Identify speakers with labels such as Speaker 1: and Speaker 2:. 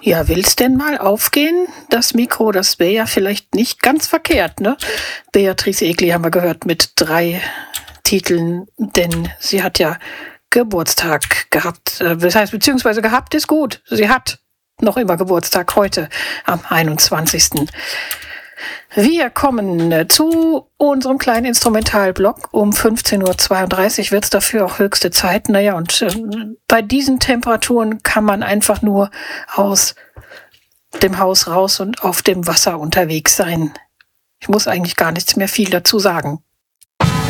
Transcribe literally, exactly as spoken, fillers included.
Speaker 1: Ja, will's denn mal aufgehen, das Mikro? Das wäre ja vielleicht nicht ganz verkehrt, ne? Beatrice Egli haben wir gehört mit drei Titeln, denn sie hat ja Geburtstag gehabt. Äh, Das heißt, beziehungsweise gehabt ist gut. Sie hat noch immer Geburtstag heute am einundzwanzigsten Wir kommen äh, zu unserem kleinen Instrumentalblock. Um fünfzehn Uhr zweiunddreißig wird es dafür auch höchste Zeit. Naja, und äh, bei diesen Temperaturen kann man einfach nur aus dem Haus raus und auf dem Wasser unterwegs sein. Ich muss eigentlich gar nichts mehr viel dazu sagen.